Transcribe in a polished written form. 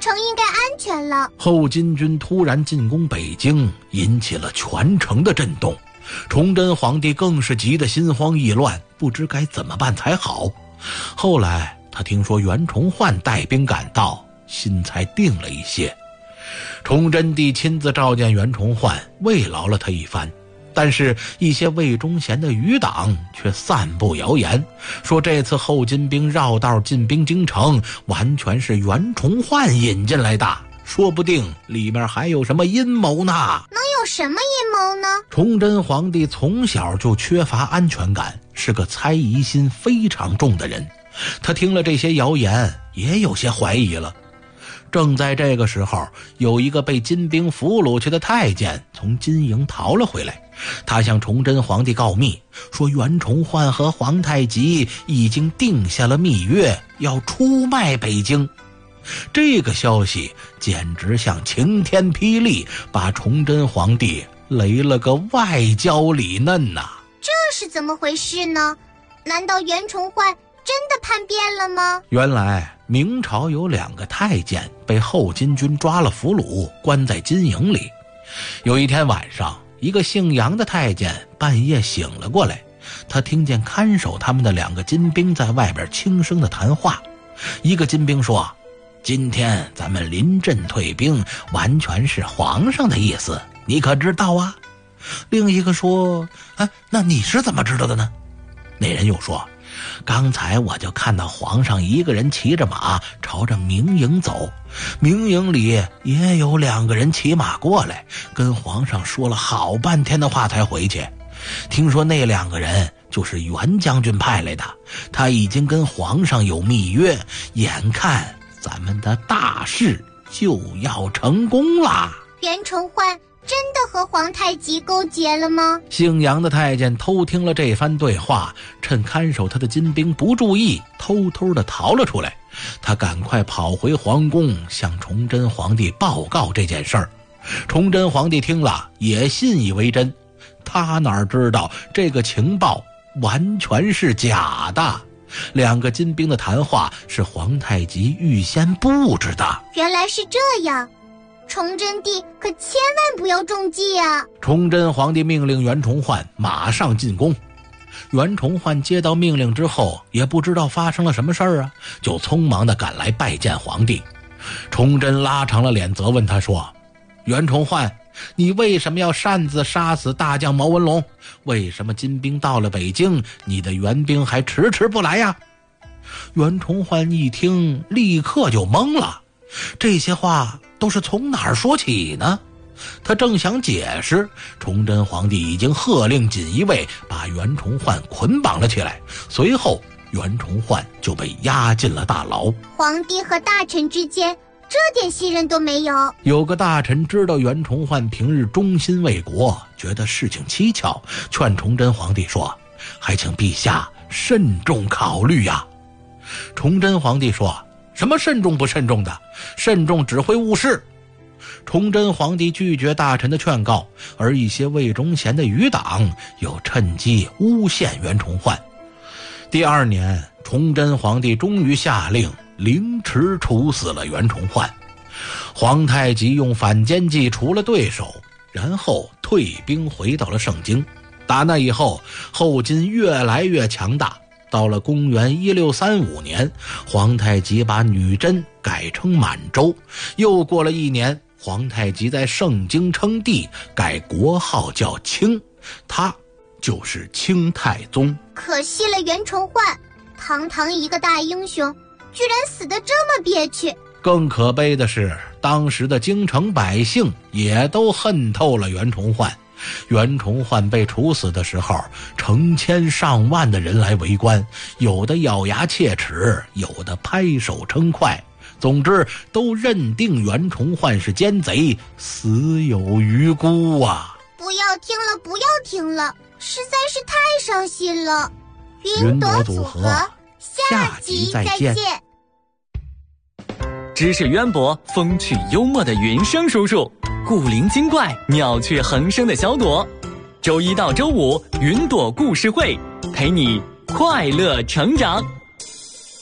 城应该安全了。 后金军突然进攻北京，引起了全城的震动。崇祯皇帝更是急得心慌意乱，不知该怎么办才好。后来他听说袁崇焕带兵赶到，心才定了一些。崇祯帝亲自召见袁崇焕，慰劳了他一番。但是一些魏忠贤的余党却散布谣言，说这次后金兵绕道进兵京城，完全是袁崇焕引进来的，说不定里面还有什么阴谋呢。 能有什么阴谋呢？ 崇祯皇帝从小就缺乏安全感，是个猜疑心非常重的人。他听了这些谣言，也有些怀疑了。正在这个时候，有一个被金兵俘虏去的太监从金营逃了回来，他向崇祯皇帝告密，说袁崇焕和皇太极已经定下了密约，要出卖北京。这个消息简直像晴天霹雳，把崇祯皇帝雷了个外焦里嫩呐。 这是怎么回事呢？难道袁崇焕真的叛变了吗？ 原来明朝有2个太监被后金军抓了俘虏，关在金营里。有一天晚上，一个姓杨的太监半夜醒了过来，他听见看守他们的2个金兵在外边轻声的谈话。一个金兵说，今天咱们临阵退兵，完全是皇上的意思，你可知道啊？另一个说，那你是怎么知道的呢？那人又说，刚才我就看到皇上一个人骑着马朝着明营走，明营里也有2个人骑马过来，跟皇上说了好半天的话才回去。听说那2个人就是袁将军派来的，他已经跟皇上有密约，眼看咱们的大事就要成功啦。 袁崇焕真的和皇太极勾结了吗？ 姓杨的太监偷听了这番对话，趁看守他的金兵不注意，偷偷地逃了出来。他赶快跑回皇宫，向崇祯皇帝报告这件事儿。崇祯皇帝听了也信以为真，他哪知道这个情报完全是假的。2个金兵的谈话是皇太极预先布置的。 原来是这样，崇祯帝可千万不要中计啊！ 崇祯皇帝命令袁崇焕马上进宫。袁崇焕接到命令之后，也不知道发生了什么事儿啊，就匆忙地赶来拜见皇帝。崇祯拉长了脸责问他说，袁崇焕，你为什么要擅自杀死大将毛文龙？为什么金兵到了北京，你的援兵还迟迟不来呀？袁崇焕一听，立刻就懵了，这些话都是从哪儿说起呢？他正想解释，崇祯皇帝已经喝令锦衣卫把袁崇焕捆绑了起来，随后袁崇焕就被押进了大牢。 皇帝和大臣之间这点信任都没有。 有个大臣知道袁崇焕平日忠心为国，觉得事情蹊跷，劝崇祯皇帝说，还请陛下慎重考虑呀。崇祯皇帝说，什么慎重不慎重的，慎重只会误事。崇祯皇帝拒绝大臣的劝告，而一些魏忠贤的余党又趁机诬陷袁崇焕。第2年，崇祯皇帝终于下令凌迟处死了袁崇焕。皇太极用反间计除了对手，然后退兵回到了盛京。打那以后，后金越来越强大。到了公元1635年，皇太极把女真改称满洲。又过了1年，皇太极在盛京称帝，改国号叫清，他就是清太宗。 可惜了袁崇焕，堂堂一个大英雄，居然死得这么憋屈。 更可悲的是，当时的京城百姓也都恨透了袁崇焕。袁崇焕被处死的时候，成千上万的人来围观，有的咬牙切齿，有的拍手称快。总之，都认定袁崇焕是奸贼，死有余辜啊！ 不要听了，不要听了，实在是太伤心了。 云朵组合，下集再见。 知识渊博、风趣幽默的云生叔叔，古灵精怪、鸟雀横生的小朵。周一到周五，云朵故事会陪你快乐成长。